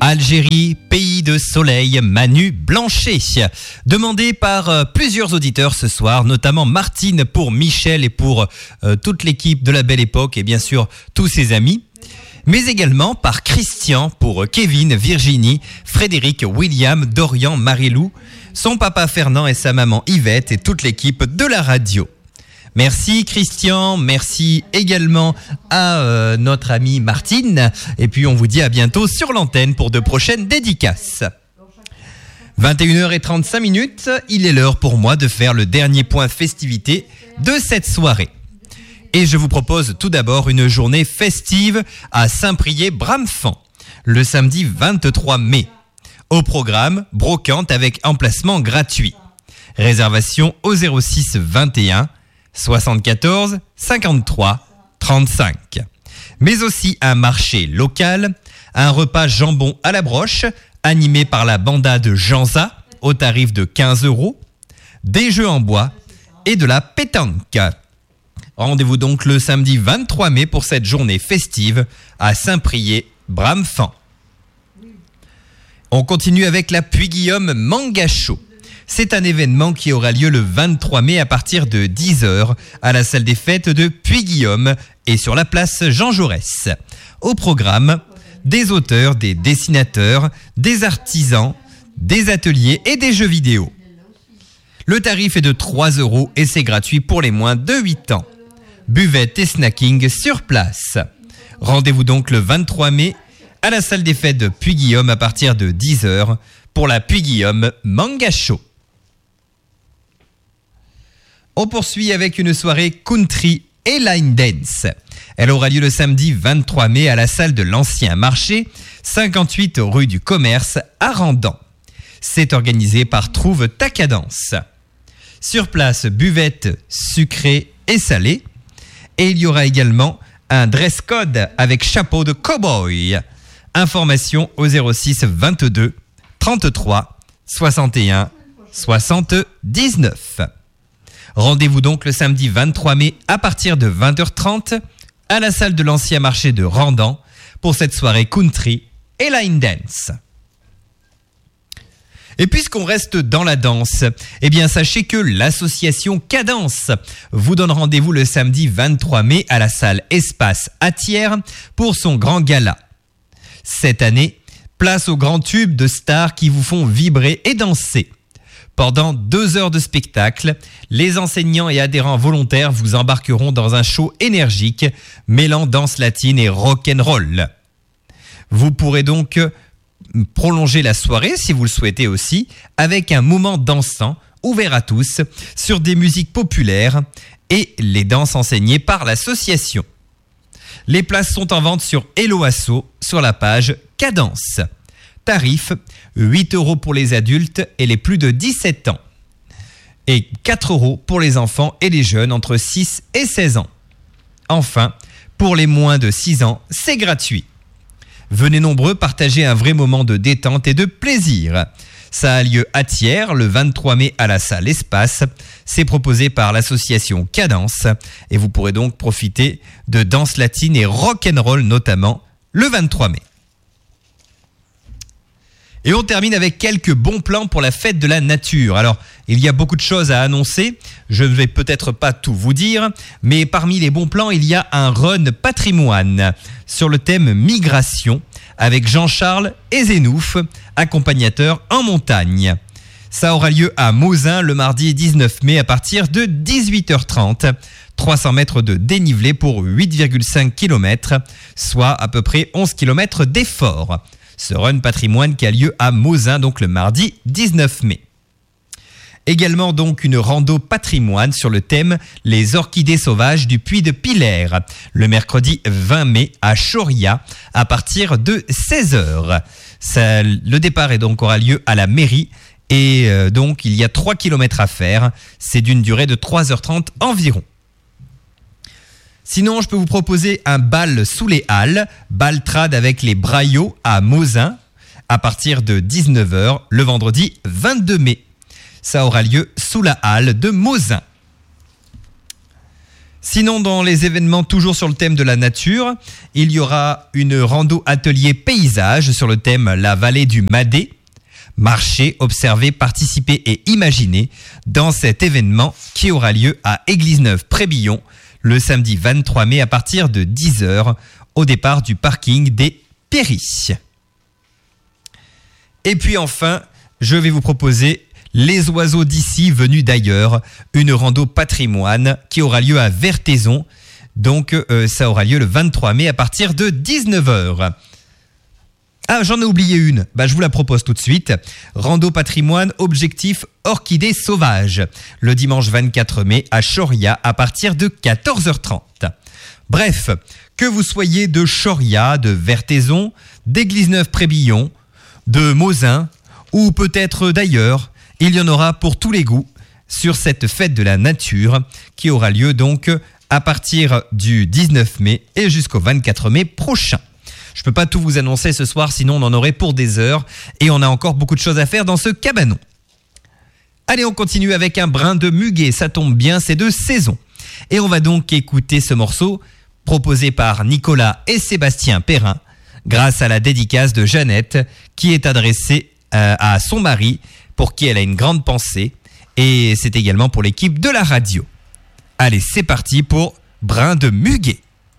Algérie, pays de soleil, Manu Blanchet. Demandé par plusieurs auditeurs ce soir, notamment Martine pour Michel et pour toute l'équipe de La Belle Époque et bien sûr tous ses amis. Mais également par Christian pour Kevin, Virginie, Frédéric, William, Dorian, Marilou, son papa Fernand et sa maman Yvette et toute l'équipe de la radio. Merci Christian, merci également à notre amie Martine. Et puis on vous dit à bientôt sur l'antenne pour de prochaines dédicaces. 21h35, il est l'heure pour moi de faire le dernier point festivité de cette soirée. Et je vous propose tout d'abord une journée festive à Saint-Priest-Bramefant, le samedi 23 mai. Au programme, brocante avec emplacement gratuit. Réservation au 06 21 74 53 35. Mais aussi un marché local, un repas jambon à la broche, animé par la bandade Janza, au tarif de 15 €, des jeux en bois et de la pétanque. Rendez-vous donc le samedi 23 mai pour cette journée festive à Saint-Priest-Bramefant. On continue avec la Puy-Guillaume Manga Show. C'est un événement qui aura lieu le 23 mai à partir de 10h à la salle des fêtes de Puy-Guillaume et sur la place Jean Jaurès. Au programme, des auteurs, des dessinateurs, des artisans, des ateliers et des jeux vidéo. Le tarif est de 3 € et c'est gratuit pour les moins de 8 ans. Buvette et snacking sur place. Rendez-vous donc le 23 mai à la salle des fêtes de Puy-Guillaume à partir de 10h pour la Puy-Guillaume Manga Show. On poursuit avec une soirée country et line dance. Elle aura lieu le samedi 23 mai à la salle de l'Ancien Marché, 58 rue du Commerce à Randan. C'est organisé par Trouve ta cadence. Sur place, buvette sucrée et salée. Et il y aura également un dress code avec chapeau de cow-boy. Information au 06 22 33 61 79. Rendez-vous donc le samedi 23 mai à partir de 20h30 à la salle de l'Ancien Marché de Randan pour cette soirée country et line dance. Et puisqu'on reste dans la danse, eh bien sachez que l'association Cadence vous donne rendez-vous le samedi 23 mai à la salle Espace à Thiers pour son grand gala. Cette année, place aux grands tubes de stars qui vous font vibrer et danser. Pendant 2 heures de spectacle, les enseignants et adhérents volontaires vous embarqueront dans un show énergique mêlant danse latine et rock'n'roll. Vous pourrez donc prolonger la soirée, si vous le souhaitez aussi, avec un moment dansant ouvert à tous sur des musiques populaires et les danses enseignées par l'association. Les places sont en vente sur Hello Asso sur la page Cadence. Tarif 8 € pour les adultes et les plus de 17 ans. Et 4 € pour les enfants et les jeunes entre 6 et 16 ans. Enfin, pour les moins de 6 ans, c'est gratuit. Venez nombreux partager un vrai moment de détente et de plaisir. Ça a lieu à Thiers le 23 mai à la salle Espace. C'est proposé par l'association Cadence et vous pourrez donc profiter de danse latine et rock'n'roll notamment le 23 mai. Et on termine avec quelques bons plans pour la fête de la nature. Alors, il y a beaucoup de choses à annoncer. Je ne vais peut-être pas tout vous dire, mais parmi les bons plans, il y a un run patrimoine sur le thème migration avec Jean-Charles Ezenouf, accompagnateur en montagne. Ça aura lieu à Mouzin le mardi 19 mai à partir de 18h30. 300 mètres de dénivelé pour 8,5 km, soit à peu près 11 km d'effort. Ce run patrimoine qui a lieu à Mouzin, donc le mardi 19 mai. Également donc une rando patrimoine sur le thème Les orchidées sauvages du Puy de Pillers, le mercredi 20 mai à Choria à partir de 16h. Le départ aura lieu à la mairie et donc il y a 3 km à faire. C'est d'une durée de 3h30 environ. Sinon, je peux vous proposer un bal sous les halles, bal trad avec les Braillots à Mouzin, à partir de 19h, le vendredi 22 mai. Ça aura lieu sous la halle de Mouzin. Sinon, dans les événements toujours sur le thème de la nature, il y aura une rando atelier paysage sur le thème la vallée du Madé. Marchez, observez, participez et imaginez dans cet événement qui aura lieu à Église-Neuve-Prébillon le samedi 23 mai à partir de 10h au départ du parking des Péris. Et puis enfin, je vais vous proposer les oiseaux d'ici venus d'ailleurs, une rando patrimoine qui aura lieu à Vertaison. Donc ça aura lieu le 23 mai à partir de 19h. Ah, j'en ai oublié une. Je vous la propose tout de suite. Rando patrimoine, objectif orchidée sauvage. Le dimanche 24 mai à Choria à partir de 14h30. Bref, que vous soyez de Choria, de Vertaison, d'Église-Neuve-Prébillon, de Mosin ou peut-être d'ailleurs, il y en aura pour tous les goûts sur cette fête de la nature qui aura lieu donc à partir du 19 mai et jusqu'au 24 mai prochain. Je ne peux pas tout vous annoncer ce soir, sinon on en aurait pour des heures et on a encore beaucoup de choses à faire dans ce cabanon. Allez, on continue avec un brin de muguet, ça tombe bien, c'est de saison. Et on va donc écouter ce morceau proposé par Nicolas et Sébastien Perrin grâce à la dédicace de Jeannette qui est adressée à son mari pour qui elle a une grande pensée et c'est également pour l'équipe de la radio. Allez, c'est parti pour Brin de muguet.